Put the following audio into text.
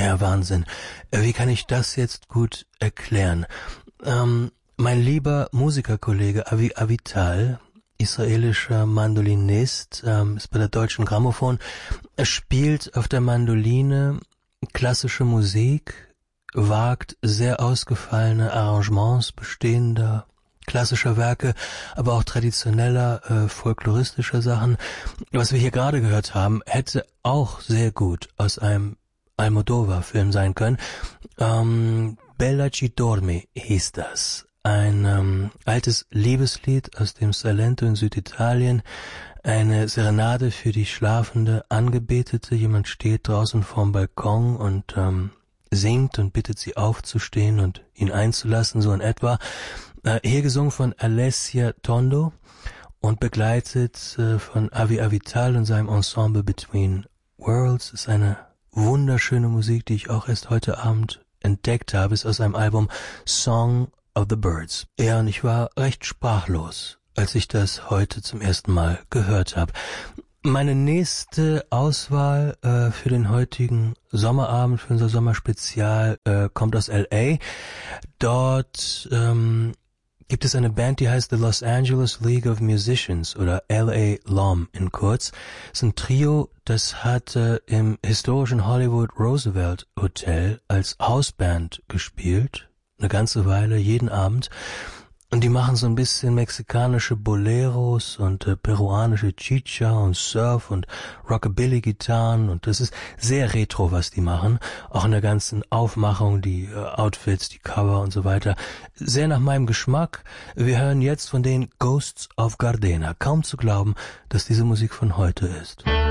Ja, Wahnsinn. Wie kann ich das jetzt gut erklären? Mein lieber Musikerkollege Avi Avital, israelischer Mandolinist, ist bei der Deutschen Grammophon. Er spielt auf der Mandoline klassische Musik, wagt sehr ausgefallene Arrangements bestehender klassischer Werke, aber auch traditioneller, folkloristischer Sachen. Was wir hier gerade gehört haben, hätte auch sehr gut aus einem Almodovar-Film sein können. Bella ci dormi hieß das. Ein altes Liebeslied aus dem Salento in Süditalien. Eine Serenade für die schlafende Angebetete. Jemand steht draußen vorm Balkon und singt und bittet sie aufzustehen und ihn einzulassen, so in etwa. Hier gesungen von Alessia Tondo und begleitet von Avi Avital und seinem Ensemble Between Worlds. Ist eine wunderschöne Musik, die ich auch erst heute Abend entdeckt habe. Ist aus einem Album Song of the Birds. Ja, und ich war recht sprachlos, als ich das heute zum ersten Mal gehört habe. Meine nächste Auswahl für den heutigen Sommerabend, für unser Sommerspezial, kommt aus L.A. Dort gibt es eine Band, die heißt The Los Angeles League of Musicians oder L.A. LOM in kurz. Es ist ein Trio, das hat im historischen Hollywood Roosevelt Hotel als Hausband gespielt, eine ganze Weile, jeden Abend. Und die machen so ein bisschen mexikanische Boleros und peruanische Chicha und Surf und Rockabilly-Gitarren. Und das ist sehr retro, was die machen. Auch in der ganzen Aufmachung, die Outfits, die Cover und so weiter. Sehr nach meinem Geschmack. Wir hören jetzt von den Ghosts of Gardena. Kaum zu glauben, dass diese Musik von heute ist.